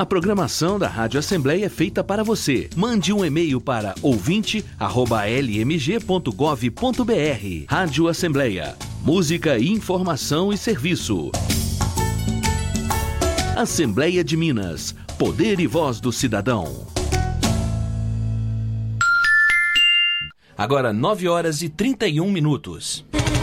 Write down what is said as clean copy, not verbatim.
A programação da Rádio Assembleia é feita para você. Mande um e-mail para ouvinte@lmg.gov.br. Rádio Assembleia. Música, informação e serviço. Assembleia de Minas. Poder e voz do cidadão. Agora 9 horas e 31 minutos.